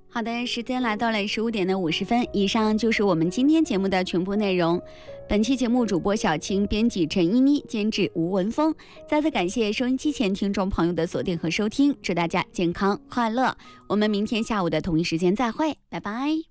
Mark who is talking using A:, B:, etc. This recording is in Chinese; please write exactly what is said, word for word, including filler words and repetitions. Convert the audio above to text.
A: 好的，时间来到了十五点的五十分，以上就是我们今天节目的全部内容。本期节目主播小青，编辑陈依妮，监制吴文峰。再次感谢收音机前听众朋友的锁定和收听，祝大家健康快乐。我们明天下午的同一时间再会，拜拜。